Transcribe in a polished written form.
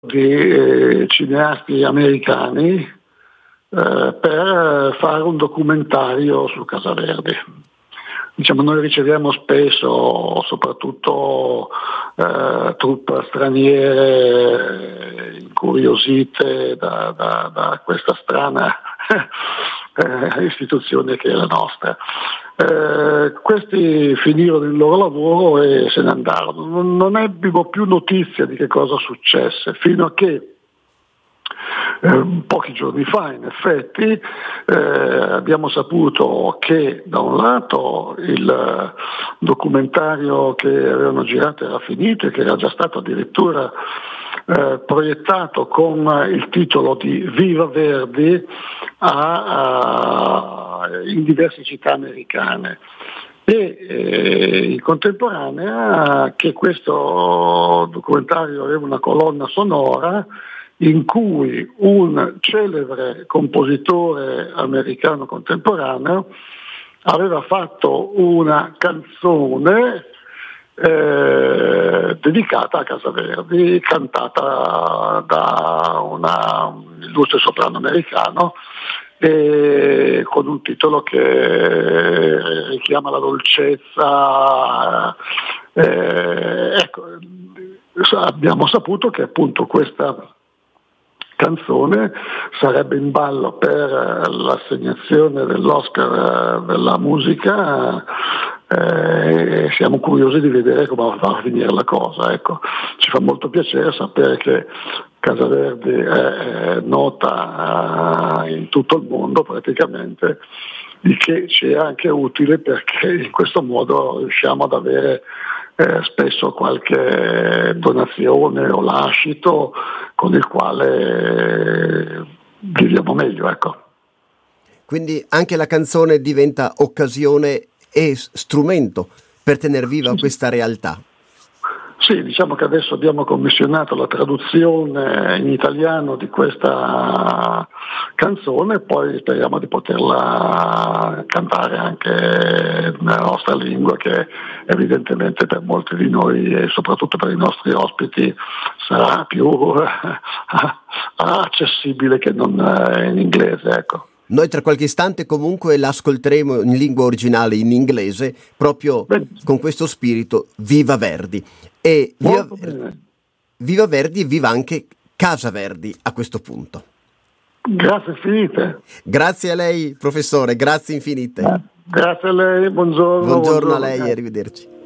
di cineasti americani per fare un documentario su Casa Verdi. Diciamo, noi riceviamo spesso, soprattutto truppe straniere incuriosite da questa strana istituzione che è la nostra. Questi finirono il loro lavoro e se ne andarono. Non ebbimo più notizia di che cosa successe, fino a che pochi giorni fa, in effetti, abbiamo saputo che da un lato il documentario che avevano girato era finito e che era già stato addirittura proiettato con il titolo di Viva Verdi in diverse città americane. E in contemporanea che questo documentario aveva una colonna sonora in cui un celebre compositore americano contemporaneo aveva fatto una canzone dedicata a Casa Verdi, cantata da un illustre soprano americano, con un titolo che richiama la dolcezza. Ecco, abbiamo saputo che appunto questa canzone sarebbe in ballo per l'assegnazione dell'Oscar della musica. Siamo curiosi di vedere come va a finire la cosa. Ecco. Ci fa molto piacere sapere che Casa Verdi è nota in tutto il mondo praticamente, il che ci è anche utile perché in questo modo riusciamo ad avere spesso qualche donazione o lascito con il quale viviamo meglio. Ecco. Quindi anche la canzone diventa occasione e strumento per tenere viva questa realtà. Sì, diciamo che adesso abbiamo commissionato la traduzione in italiano di questa canzone e poi speriamo di poterla cantare anche nella nostra lingua, che evidentemente per molti di noi e soprattutto per i nostri ospiti sarà più accessibile che non in inglese, ecco. Noi tra qualche istante comunque l'ascolteremo in lingua originale, in inglese, proprio con questo spirito Viva Verdi. E viva Verdi e viva anche Casa Verdi a questo punto. Grazie infinite. Grazie a lei, professore, grazie infinite. Grazie a lei, buongiorno. Buongiorno a lei, arrivederci.